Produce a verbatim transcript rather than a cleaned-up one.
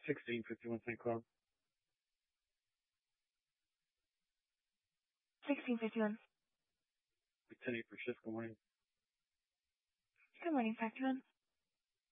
sixteen fifty-one Saint Cloud. sixteen fifty-one. ten eight for shift. Good morning. Good morning, Factor One.